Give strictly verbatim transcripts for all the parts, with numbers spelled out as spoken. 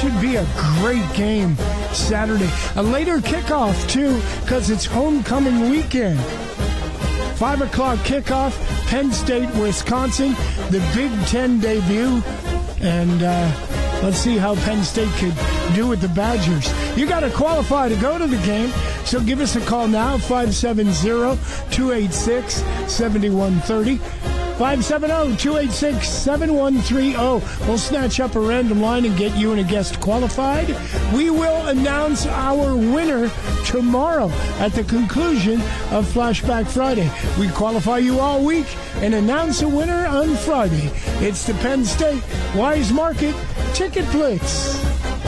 should be a great game Saturday. A later kickoff, too, because it's homecoming weekend. five o'clock kickoff, Penn State, Wisconsin, the Big Ten debut. And uh, let's see how Penn State could do with the Badgers. You got to qualify to go to the game, so give us a call now, five seven zero, two eight six, seven one three zero. five seven zero, two eight six, seven one three zero. We'll snatch up a random line and get you and a guest qualified. We will announce our winner tomorrow at the conclusion of Flashback Friday. We qualify you all week and announce a winner on Friday. It's the Penn State Wise Market Ticket Blitz.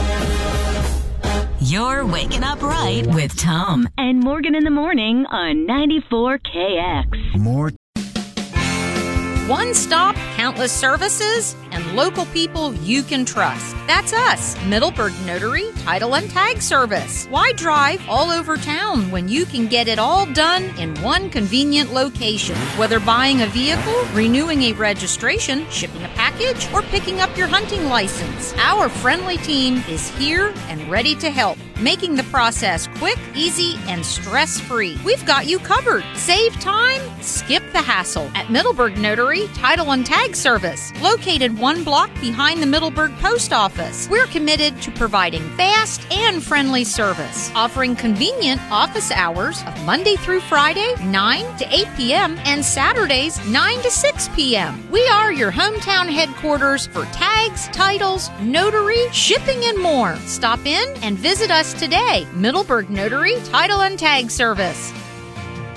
You're waking up right with Tom and Morgan in the morning on ninety-four K X. More. One stop, countless services, and local people you can trust. That's us, Middleburg Notary, Title and Tag Service. Why drive all over town when you can get it all done in one convenient location? Whether buying a vehicle, renewing a registration, shipping a package, or picking up your hunting license, our friendly team is here and ready to help, making the process quick, easy, and stress-free. We've got you covered. Save time, skip the hassle at Middleburg Notary, Title and Tag Service, located one block behind the Middleburg Post Office. We're committed to providing fast and friendly service, offering convenient office hours of Monday through Friday, nine to eight p.m., and Saturdays, nine to six p.m. We are your hometown headquarters for tags, titles, notary, shipping, and more. Stop in and visit us today. Middleburg Notary, Title and Tag Service.